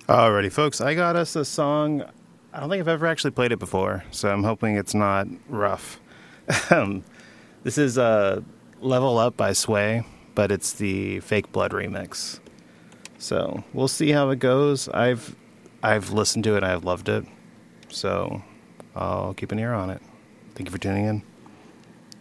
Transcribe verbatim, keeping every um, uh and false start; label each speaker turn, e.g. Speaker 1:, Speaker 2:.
Speaker 1: Alrighty, folks, I got us a song. I don't think I've ever actually played it before, so I'm hoping it's not rough. um, this is uh, Level Up by Sway, but it's the Fake Blood remix. So we'll see how it goes. I've I've listened to it. I've loved it. So I'll keep an ear on it. Thank you for tuning in.